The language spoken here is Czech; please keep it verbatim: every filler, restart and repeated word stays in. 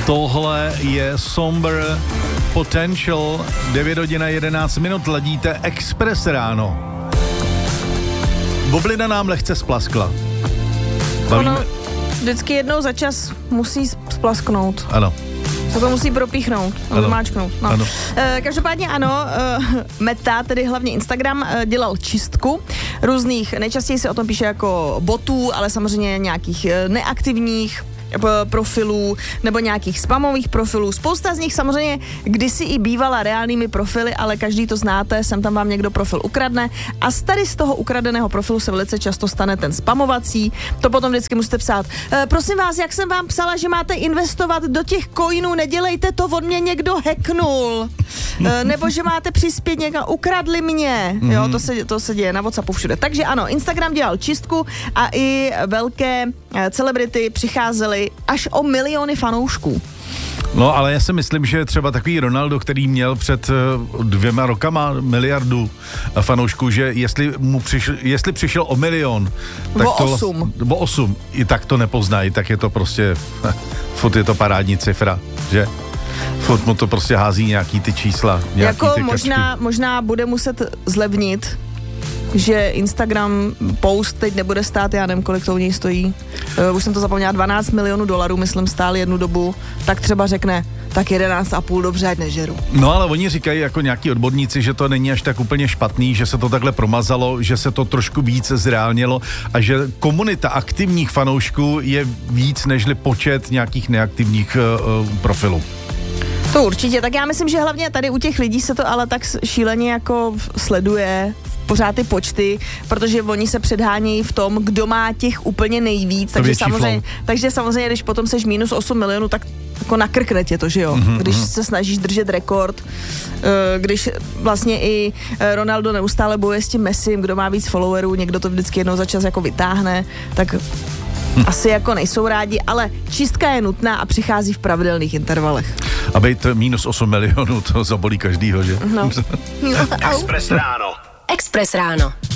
Tohle je Somber Potential, devět hodin a jedenáct minut, ladíte Express ráno. Bublina nám lehce splaskla. Bavíme? Ono vždycky jednou za čas musí splasknout. Ano. Se to musí propíchnout, vymáčknout. No. Ano. E, každopádně ano, e, Meta, tedy hlavně Instagram, e, dělal čistku různých, nejčastěji se o tom píše jako botů, ale samozřejmě nějakých e, neaktivních profilů nebo nějakých spamových profilů. Spousta z nich samozřejmě kdysi i bývala reálnými profily, ale každý to znáte, sem tam vám někdo profil ukradne a z tady z toho ukradeného profilu se velice často stane ten spamovací. To potom vždycky musíte psát. E, prosím vás, jak jsem vám psala, že máte investovat do těch coinů, nedělejte to, od mě někdo hacknul. E, nebo že máte přispět někam, ukradli mě. Mm-hmm. Jo, to se, to se děje na WhatsAppu všude. Takže ano, Instagram dělal čistku a i velké celebrity přicházely až o miliony fanoušků. No, ale já si myslím, že třeba takový Ronaldo, který měl před dvěma rokama miliardu fanoušků, že jestli mu přišel, jestli přišel o milion, tak o to osm. O osm, i tak to nepoznají, tak je to prostě, furt je to parádní cifra, že? Furt mu to prostě hází nějaký ty čísla, nějaký jako ty možná, možná bude muset zlevnit, že Instagram post teď nebude stát, já nevím, kolik to u něj stojí. Uh, už jsem to zapomněla, dvanáct milionů dolarů, myslím, stál jednu dobu, tak třeba řekne, tak jedenáct a půl, dobře, ať nežeru. No ale oni říkají jako nějaký odborníci, že to není až tak úplně špatný, že se to takhle promazalo, že se to trošku víc zreálnilo a že komunita aktivních fanoušků je víc nežli počet nějakých neaktivních uh, profilů. To určitě, tak já myslím, že hlavně tady u těch lidí se to ale tak šíleně jako sleduje pořád ty počty, protože oni se předhánějí v tom, kdo má těch úplně nejvíc, takže samozřejmě, takže samozřejmě, když potom seš minus osm milionů, tak jako nakrkne tě to, že jo, mm-hmm. když se snažíš držet rekord, když vlastně i Ronaldo neustále bojuje s tím Messim, kdo má víc followerů, někdo to vždycky jednou za čas jako vytáhne, tak Hm. asi jako nejsou rádi, ale čistka je nutná a přichází v pravidelných intervalech. A být minus osm milionů, to zabolí každýho, že? No. Express ráno. Express ráno.